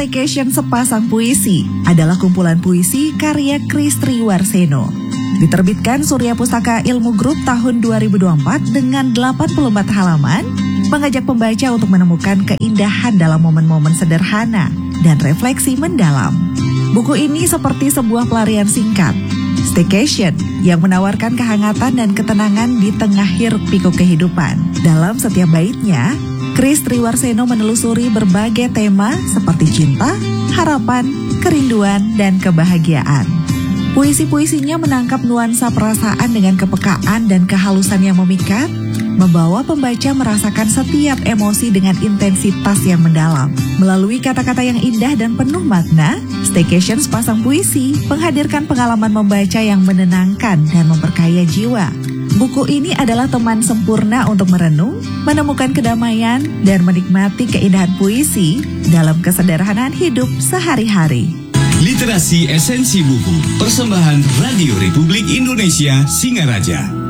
Staycation Sepasang Puisi adalah kumpulan puisi karya Kris Triwarseno. Diterbitkan Surya Pustaka Ilmu Group tahun 2024 dengan 84 halaman, mengajak pembaca untuk menemukan keindahan dalam momen-momen sederhana dan refleksi mendalam. Buku ini seperti sebuah pelarian singkat, staycation yang menawarkan kehangatan dan ketenangan di tengah hiruk-pikuk kehidupan. Dalam setiap baitnya, Kris Triwarseno menelusuri berbagai tema seperti cinta, harapan, kerinduan, dan kebahagiaan. Puisi-puisinya menangkap nuansa perasaan dengan kepekaan dan kehalusan yang memikat, membawa pembaca merasakan setiap emosi dengan intensitas yang mendalam. Melalui kata-kata yang indah dan penuh makna, Staycation Sepasang Puisi menghadirkan pengalaman membaca yang menenangkan dan memperkaya jiwa. Buku ini adalah teman sempurna untuk merenung, menemukan kedamaian, dan menikmati keindahan puisi dalam kesederhanaan hidup sehari-hari. Literasi Esensi Buku, persembahan Radio Republik Indonesia Singaraja.